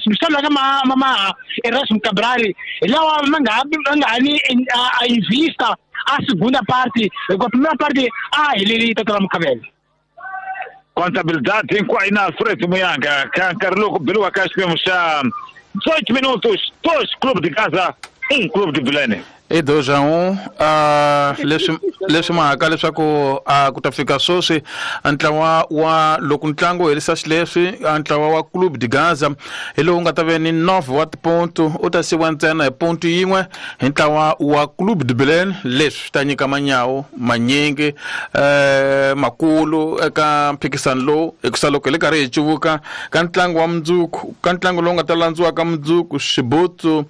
msala kama mama Erasmo Cabral lawa ngani invista a segunda parte com a primeira parte ele tá trazendo cabelo contabilidade tem quase na frente Muyanga Carlos Bilu Acaspi já 18 minutos 2 clube de Gaza 1 clube de Belém e 2-1 leswi mhaka leswaku ku ta fika sweswi ntlawa wa loko ntlangu helisa xileswi ntlawa wa Club de Gaza hi lowu nga ta ve ni 9 wa tiponto u ta siwa ntsena hi ponto yin'we hi ntlawa wa Club de Belém leswi ta nyika manyawu manyingi makulu eka mphikisano lowu hikusa loko hi le karhi hi civuka ka ntlangu wa mundzuku ka ntlangu lowu nga ta landziwa ka mundzuku Xibutsu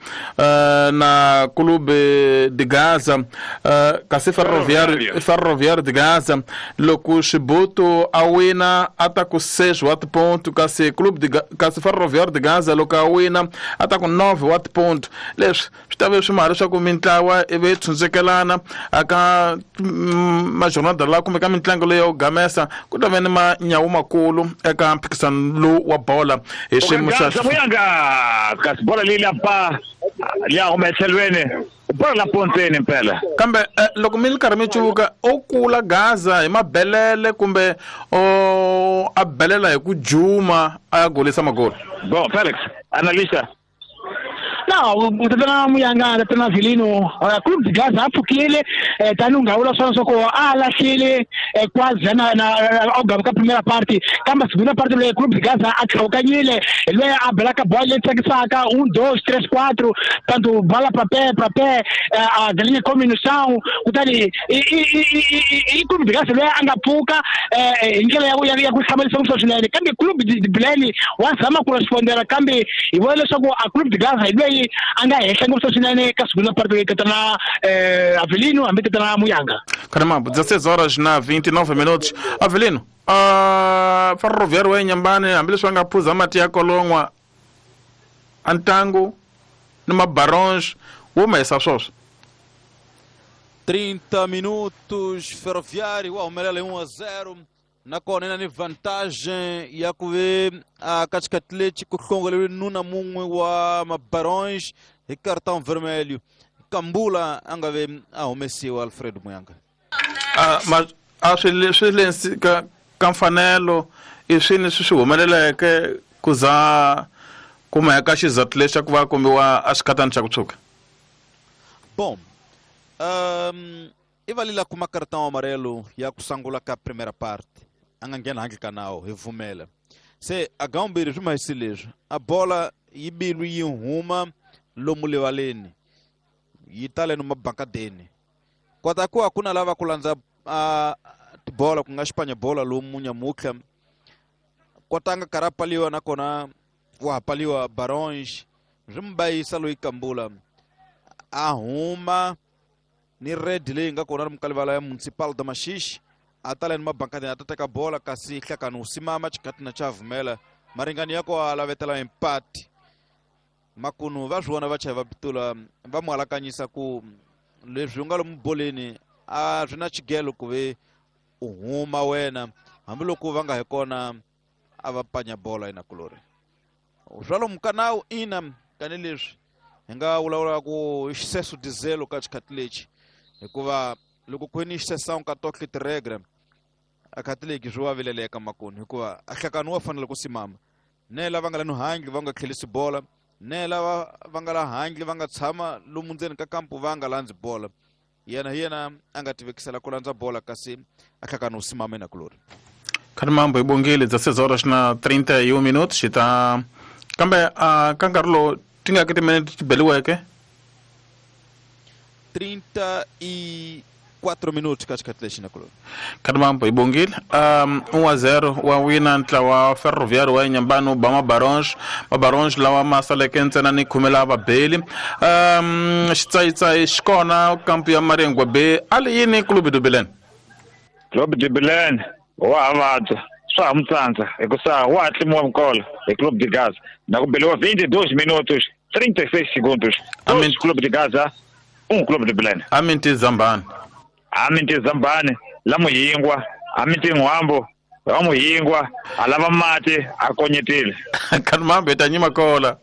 na Club de Gaza kasi Ferroviário de Gaza loko Xibutsu a wina a ta ku 6 wa tiponto kasi kasi Ferroviário de Gaza loko a wina a ta ku 9 wa tiponto leswi swi ta ve swi mali swa ku mitlawa ive tshunzekelana aka majornada la kumbe ka mitlangu leyo gamesa ku ta ve ni manyawu makulu eka mphikisano lowu wa bola hi xiyimo xa kasi bola lila pa ya umeselweni bola la ponteni mpela kambe loko mi karhi mi cuvuka o kula Gaza hi mabelele kumbe o a belela hi ku juma a ya golisa magolo bon Felix analisa não utatana Muyanga utatana Avelino Club de Gaza apfukile tani ungawula swona soko lahlile quase na ogaba primeira parte kamba segunda parte le Club de Gaza akhawukanyile le a belaka bola tsakisaka 1 2 3 4 tanto bola para pé a galinha combinação kutani i Club de Gaza le angapfuka indlela ya ku hlambalisa umsoshinene kambe Club de Belém wazama ku respondera kambe ivole leswaku a Club de Gaza anga hehla ngomso swinene ka segunda parte le tana Avelino ambe tana Muyanga caramba 16 horas na 29 minutos Avelino Ferroviário wa Nyambane ambileswi nga phuza mati ya kolonwa antangu ni mabarões wo mesa swoswo 30 minutos Ferroviário humelela 1-0 na kona ni vantagem ya ku ve katika Atlético hlongoleli nuna mun'we wa mabarões hi cartão vermelho Kambula anga ve humesiwa Alfredo Muyanga mas swi lensi ka mfanelo i swini swi humeleleke ku za kumeka xizato lexi ku va kombiwa a xikatani xa ku tshuka bom i valila kuma cartão amarelo ya ku sangula ka primeira parte anga nghena handle ka nawu hi vumela se a gambiri swi mahisi leswi a bola yi bilu yi huma lomu levaleni yi tale no mabakadeni kota ku hakuna lava ku landza tibola ku nga xipanya bola lomu nyamutlha kotanga karapaliwa nakona wa paliwa barões rimbayisa loyi Kambula a huma ni red leyi nga kona mukalivala ya municipal da Maxixe a tala ni mabankadeni a ta teka bola kasi hlakani u simama xikhatina xa vumela maringani yako a lavetela empate makunu va swivona va chayi va pitula va mu halakanyisa ku leswi u nga lomu boleni a swi na xigelo ku ve u huma wena hambiloko va nga hi kona a va panya bola ina kulori swa lomu ka nawu ina kani leswi hi nga vulavula ku xiseso dizelo ka xikhati lexi hikuva loko ku ni xisesão ka tohle tiregra a khati leki swi wa vileleka makunu hikuva a hlakani wa fanele ku simama ne lava nga lani handle va nga khelisi bola ne lava va nga la handle va nga tshama lomu ndzeni ka kampu va nga landzi bola yena a nga tivekisela ku landza bola kasi a hlakani u simama ina kulori Kharimambo hi bongile 16 horas na 31 minutos xita kambe ka nkarhi lowu ti nga ki timinete ti beliweke 34 minutos ka xikhati lexi na kulori Kharimambo hi bongile 1-0 wa wina ntlawa Ferroviário wa Nyambane ba mabarões lawa ma saleke ntsena ni khumela vabeli xitsayitsayi xi kona kampu ya Maringwa Bay ali yini Club de Belém Club de Belém wa avanza swa mtsandza hikusa wa tlimiwa mkola hi Club de Gaza na ku beliwa 22 minutos 36 segundos Club de Gaza Club de Belém Aminti Zambane la Muyingwa Aminti Ngwambo wa Muyingwa alava mati akonyetile Kharimambo ta nyima kola